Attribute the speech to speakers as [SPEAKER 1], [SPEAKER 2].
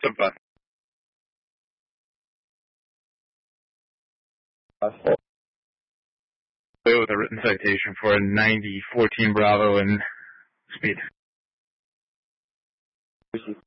[SPEAKER 1] Some fun. With a written citation for a 90-14 Bravo and speed.